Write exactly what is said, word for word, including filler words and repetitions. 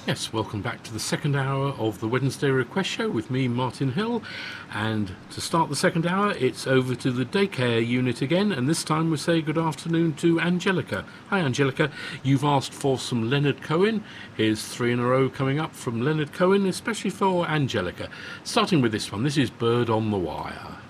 Yes, welcome back to the second hour of the Wednesday Request Show with me, Martin Hill. And to start the second hour, it's over to the daycare unit again, and this time we say good afternoon to Angelica. Hi, Angelica. You've asked for some Leonard Cohen. Here's three in a row coming up from Leonard Cohen, especially for Angelica. Starting with this one, this is Bird on the Wire.